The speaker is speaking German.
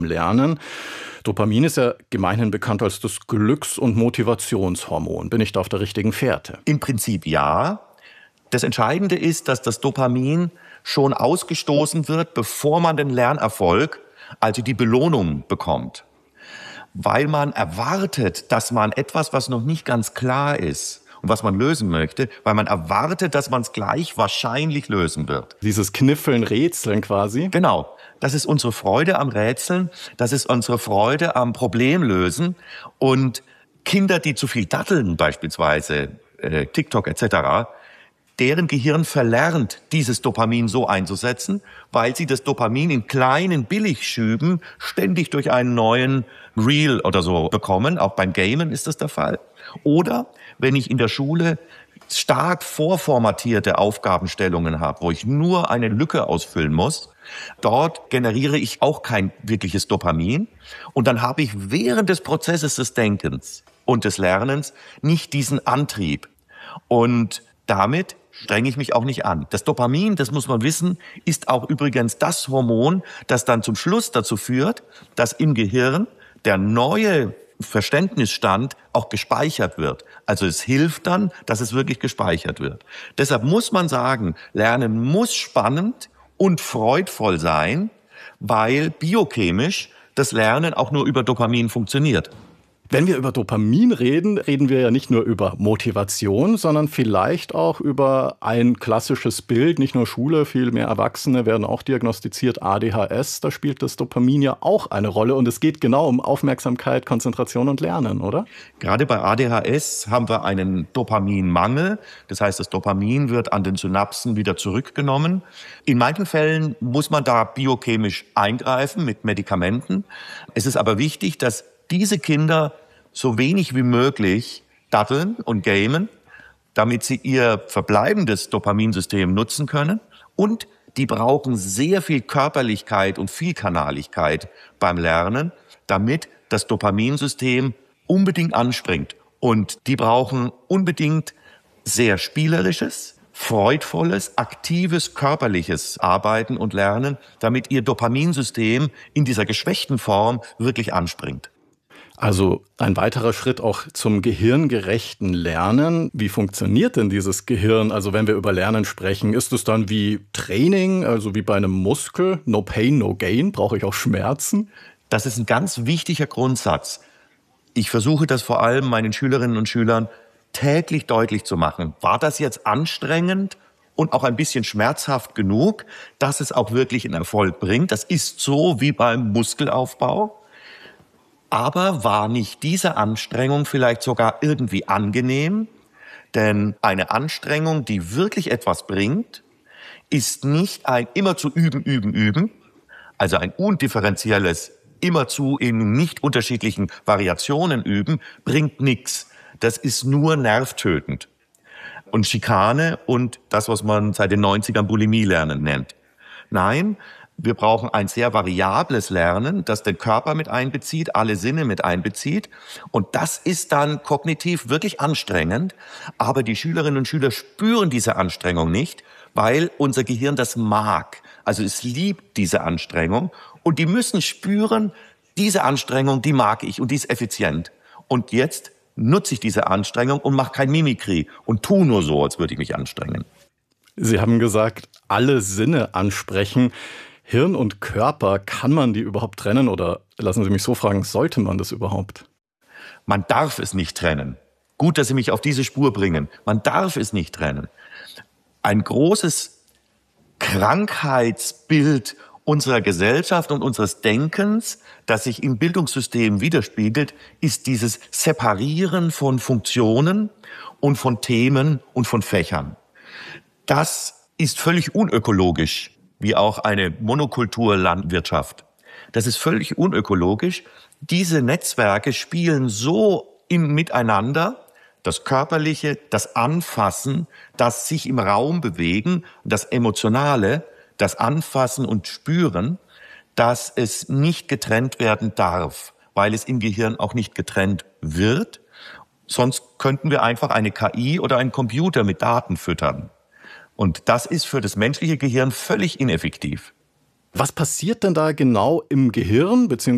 Lernen. Dopamin ist ja gemeinhin bekannt als das Glücks- und Motivationshormon. Bin ich da auf der richtigen Fährte? Im Prinzip ja. Das Entscheidende ist, dass das Dopamin schon ausgestoßen wird, bevor man den Lernerfolg, also die Belohnung, bekommt. Weil man erwartet, dass man etwas, was noch nicht ganz klar ist und was man lösen möchte, weil man erwartet, dass man es gleich wahrscheinlich lösen wird. Dieses Kniffeln, Rätseln quasi? Genau. Das ist unsere Freude am Rätseln, das ist unsere Freude am Problemlösen. Und Kinder, die zu viel datteln, beispielsweise TikTok etc., deren Gehirn verlernt, dieses Dopamin so einzusetzen, weil sie das Dopamin in kleinen Billigschüben ständig durch einen neuen Reel oder so bekommen. Auch beim Gamen ist das der Fall. Oder wenn ich in der Schule stark vorformatierte Aufgabenstellungen habe, wo ich nur eine Lücke ausfüllen muss, dort generiere ich auch kein wirkliches Dopamin. Und dann habe ich während des Prozesses des Denkens und des Lernens nicht diesen Antrieb. Und damit strenge ich mich auch nicht an. Das Dopamin, das muss man wissen, ist auch übrigens das Hormon, das dann zum Schluss dazu führt, dass im Gehirn der neue Verständnisstand auch gespeichert wird. Also es hilft dann, dass es wirklich gespeichert wird. Deshalb muss man sagen, Lernen muss spannend und freudvoll sein, weil biochemisch das Lernen auch nur über Dopamin funktioniert. Wenn wir über Dopamin reden, reden wir ja nicht nur über Motivation, sondern vielleicht auch über ein klassisches Bild. Nicht nur Schule, viel mehr Erwachsene werden auch diagnostiziert. ADHS, da spielt das Dopamin ja auch eine Rolle. Und es geht genau um Aufmerksamkeit, Konzentration und Lernen, oder? Gerade bei ADHS haben wir einen Dopaminmangel. Das heißt, das Dopamin wird an den Synapsen wieder zurückgenommen. In manchen Fällen muss man da biochemisch eingreifen mit Medikamenten. Es ist aber wichtig, dass diese Kinder so wenig wie möglich datteln und gamen, damit sie ihr verbleibendes Dopaminsystem nutzen können. Und die brauchen sehr viel Körperlichkeit und Vielkanaligkeit beim Lernen, damit das Dopaminsystem unbedingt anspringt. Und die brauchen unbedingt sehr spielerisches, freudvolles, aktives, körperliches Arbeiten und Lernen, damit ihr Dopaminsystem in dieser geschwächten Form wirklich anspringt. Also ein weiterer Schritt auch zum gehirngerechten Lernen. Wie funktioniert denn dieses Gehirn? Also wenn wir über Lernen sprechen, ist es dann wie Training, also wie bei einem Muskel? No pain, no gain? Brauche ich auch Schmerzen? Das ist ein ganz wichtiger Grundsatz. Ich versuche das vor allem meinen Schülerinnen und Schülern täglich deutlich zu machen. War das jetzt anstrengend und auch ein bisschen schmerzhaft genug, dass es auch wirklich einen Erfolg bringt? Das ist so wie beim Muskelaufbau. Aber war nicht diese Anstrengung vielleicht sogar irgendwie angenehm? Denn eine Anstrengung, die wirklich etwas bringt, ist nicht ein immerzu üben, also ein undifferenzielles immerzu in nicht unterschiedlichen Variationen üben, bringt nichts. Das ist nur nervtötend. Und Schikane und das, was man seit den 90ern Bulimie lernen nennt. Nein, wir brauchen ein sehr variables Lernen, das den Körper mit einbezieht, alle Sinne mit einbezieht. Und das ist dann kognitiv wirklich anstrengend. Aber die Schülerinnen und Schüler spüren diese Anstrengung nicht, weil unser Gehirn das mag. Also es liebt diese Anstrengung. Und die müssen spüren, diese Anstrengung, die mag ich und die ist effizient. Und jetzt nutze ich diese Anstrengung und mache kein Mimikry und tu nur so, als würde ich mich anstrengen. Sie haben gesagt, alle Sinne ansprechen. Hirn und Körper, kann man die überhaupt trennen? Oder lassen Sie mich so fragen, sollte man das überhaupt? Man darf es nicht trennen. Gut, dass Sie mich auf diese Spur bringen. Man darf es nicht trennen. Ein großes Krankheitsbild unserer Gesellschaft und unseres Denkens, das sich im Bildungssystem widerspiegelt, ist dieses Separieren von Funktionen und von Themen und von Fächern. Das ist völlig unökologisch, wie auch eine Monokulturlandwirtschaft. Das ist völlig unökologisch. Diese Netzwerke spielen so miteinander, das Körperliche, das Anfassen, das sich im Raum bewegen, das Emotionale, das Anfassen und Spüren, dass es nicht getrennt werden darf, weil es im Gehirn auch nicht getrennt wird. Sonst könnten wir einfach eine KI oder einen Computer mit Daten füttern. Und das ist für das menschliche Gehirn völlig ineffektiv. Was passiert denn da genau im Gehirn, beziehungsweise